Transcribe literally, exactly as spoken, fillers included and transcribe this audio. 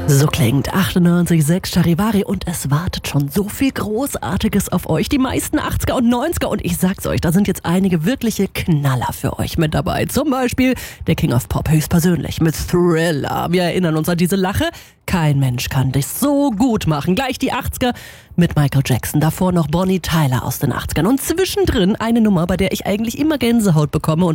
So klingt achtundneunzig Komma sechs Charivari und es wartet schon so viel Großartiges auf euch. Die meisten achtziger und neunziger und ich sag's euch, da sind jetzt einige wirkliche Knaller für euch mit dabei. Zum Beispiel der King of Pop höchstpersönlich mit Thriller. Wir erinnern uns an diese Lache. Kein Mensch kann dich so gut machen. Gleich die achtziger mit Michael Jackson. Davor noch Bonnie Tyler aus den achtzigern. Und zwischendrin eine Nummer, bei der ich eigentlich immer Gänsehaut bekomme und